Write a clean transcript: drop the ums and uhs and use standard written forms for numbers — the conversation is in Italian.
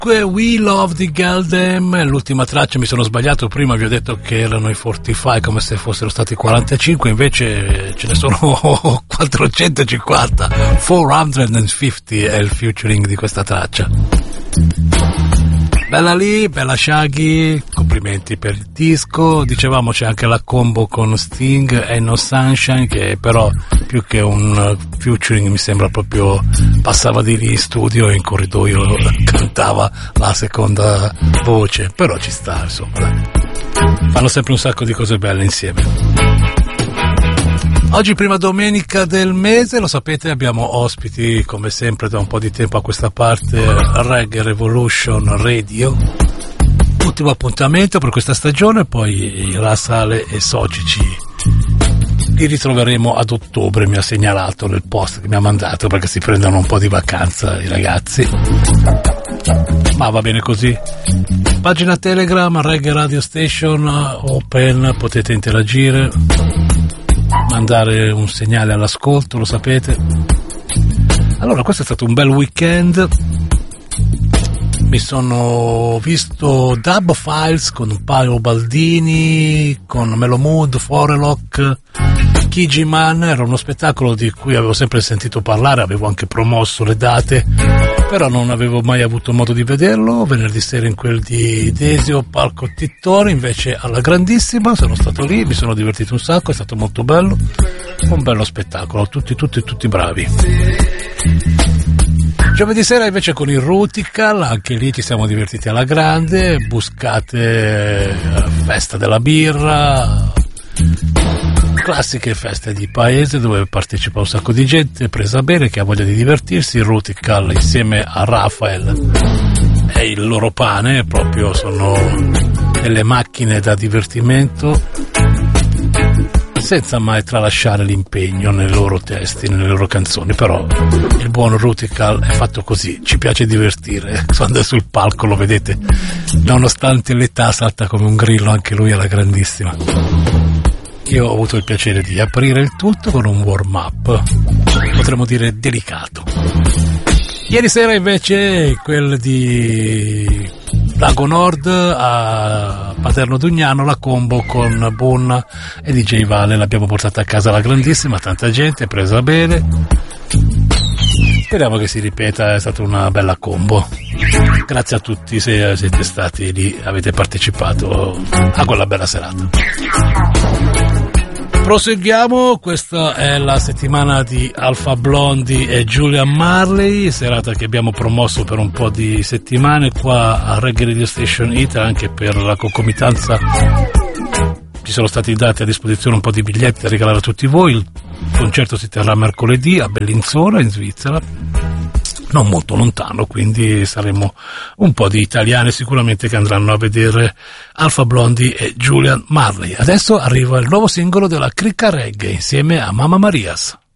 Dunque, We Love the Geldem, l'ultima traccia, mi sono sbagliato, prima vi ho detto che erano i 45 come se fossero stati 45, invece ce ne sono 450, 450 è il featuring di questa traccia. Bella lì, bella Shaggy, complimenti per il disco. Dicevamo c'è anche la combo con Sting e No Sunshine, che però più che un featuring mi sembra proprio passava di lì in studio e in corridoio cantava la seconda voce, però ci sta, insomma, fanno sempre un sacco di cose belle insieme. Oggi prima domenica del mese, lo sapete, abbiamo ospiti come sempre da un po' di tempo a questa parte, Reggae Revolution Radio, ultimo appuntamento per questa stagione, poi Rasale e Socici li ritroveremo ad ottobre, mi ha segnalato nel post che mi ha mandato, perché si prendono un po' di vacanza i ragazzi, ma va bene così. Pagina Telegram Reggae Radio Station open, potete interagire, mandare un segnale all'ascolto, lo sapete. Allora, questo è stato un bel weekend, mi sono visto Dub Files con Paolo Baldini, con Melo Mood, Forelock, Kiji Man. Era uno spettacolo di cui avevo sempre sentito parlare, avevo anche promosso le date, però non avevo mai avuto modo di vederlo. Venerdì sera in quel di Desio, palco Tittore, invece alla grandissima, sono stato lì, mi sono divertito un sacco, è stato molto bello, un bello spettacolo, tutti bravi. Giovedì sera invece con il Rutical, anche lì ci siamo divertiti alla grande, buscate festa della birra, classiche feste di paese dove partecipa un sacco di gente presa bene, che ha voglia di divertirsi. Il Rutical insieme a Rafael e il loro pane proprio sono delle macchine da divertimento, senza mai tralasciare l'impegno nei loro testi, nelle loro canzoni. Però il buon Rutical è fatto così, ci piace divertire, quando è sul palco lo vedete, nonostante l'età salta come un grillo anche lui alla grandissima. Io ho avuto il piacere di aprire il tutto con un warm up, potremmo dire delicato. Ieri sera invece quel di Lago Nord a Paterno Dugnano, la combo con Bunna e DJ Vale, l'abbiamo portata a casa alla grandissima, tanta gente, presa bene, speriamo che si ripeta, è stata una bella combo. Grazie a tutti se siete stati lì, avete partecipato a quella bella serata. Proseguiamo, questa è la settimana di Alpha Blondy e Julian Marley, serata che abbiamo promosso per un po' di settimane qua a Reggae Radio Station Italia, anche per la concomitanza ci sono stati dati a disposizione un po' di biglietti da regalare a tutti voi. Il concerto si terrà mercoledì a Bellinzona in Svizzera, non molto lontano, quindi saremo un po' di italiani sicuramente che andranno a vedere Alpha Blondy e Julian Marley. Adesso arriva il nuovo singolo della Cricca Reggae insieme a Mamma Marias.